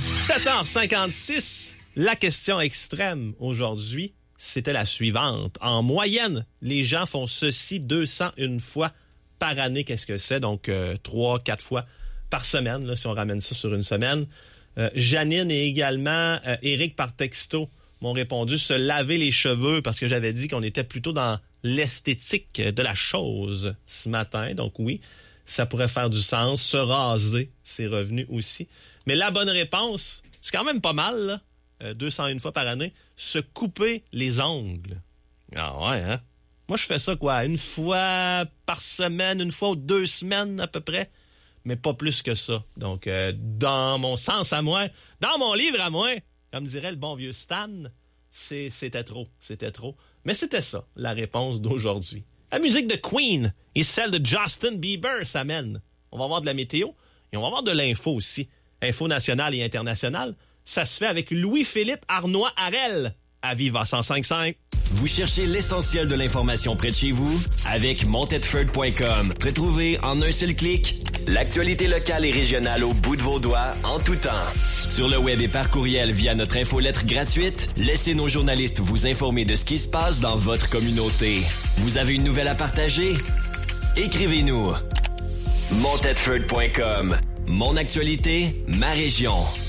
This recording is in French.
7h56, la question extrême aujourd'hui, c'était la suivante. En moyenne, les gens font ceci 201 fois par année. Qu'est-ce que c'est? Donc, 3-4 fois par semaine, là, si on ramène ça sur une semaine. Janine et également Éric par texto m'ont répondu se laver les cheveux parce que j'avais dit qu'on était plutôt dans l'esthétique de la chose ce matin. Donc oui, ça pourrait faire du sens. Se raser, c'est revenu aussi. Mais la bonne réponse, c'est quand même pas mal, là. 201 fois par année, se couper les ongles. Ah ouais, hein? Moi, je fais ça, quoi, une fois par semaine, une fois ou 2 semaines à peu près, mais pas plus que ça. Donc, dans mon sens à moi, dans mon livre à moi, comme dirait le bon vieux Stan, c'était trop. Mais c'était ça, la réponse d'aujourd'hui. La musique de Queen et celle de Justin Bieber s'amènent. On va avoir de la météo et on va avoir de l'info aussi. Info nationale et internationale. Ça se fait avec Louis-Philippe Arnois-Harel à Viva 105.5. Vous cherchez l'essentiel de l'information près de chez vous? Avec Montetford.com. Retrouvez en un seul clic l'actualité locale et régionale au bout de vos doigts en tout temps. Sur le web et par courriel via notre infolettre gratuite, laissez nos journalistes vous informer de ce qui se passe dans votre communauté. Vous avez une nouvelle à partager? Écrivez-nous. Montetford.com. Mon actualité, ma région.